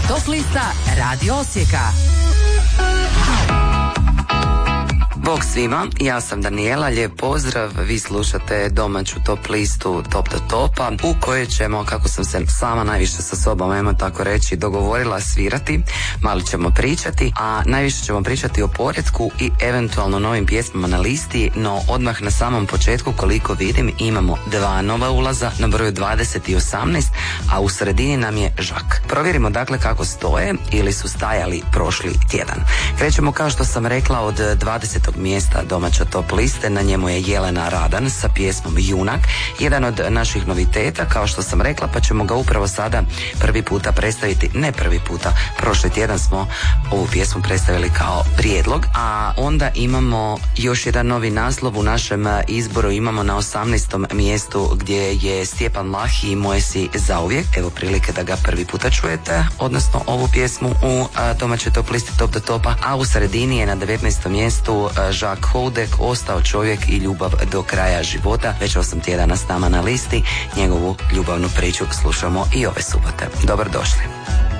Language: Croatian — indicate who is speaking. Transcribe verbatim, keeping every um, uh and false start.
Speaker 1: Top lista Radio Osijeka.
Speaker 2: Bog svima, ja sam Danijela, lijep pozdrav, vi slušate domaću top listu Top do Topa, u kojoj ćemo, kako sam se sama najviše sa sobom, ajmo tako reći, dogovorila, svirati, malo ćemo pričati, a najviše ćemo pričati o poretku i eventualno novim pjesmama na listi, no odmah na samom početku, koliko vidim, imamo dva nova ulaza na broju dvadeset i osamnaest, a u sredini nam je Žak. Provjerimo dakle kako stoje ili su stajali prošli tjedan. Krećemo, kao što sam rekla, od dvadesetog mjesta domaća top liste, na njemu je Jelena Radan sa pjesmom Junak, jedan od naših noviteta, kao što sam rekla, pa ćemo ga upravo sada prvi puta predstaviti, ne prvi puta, prošli tjedan smo ovu pjesmu predstavili kao prijedlog, a onda imamo još jedan novi naslov u našem izboru, imamo na osamnaestom mjestu gdje je Stjepan Lahi i Moje si zauvijek, evo prilike da ga prvi puta čujete, odnosno ovu pjesmu u domaćoj top listi Top do Topa, a u sredini je na devetnaestom mjestu Žak Houdek, Ostao čovjek i ljubav do kraja života, već osam tjedana s nama na listi, njegovu ljubavnu priču slušamo i ove subote. Dobrodošli.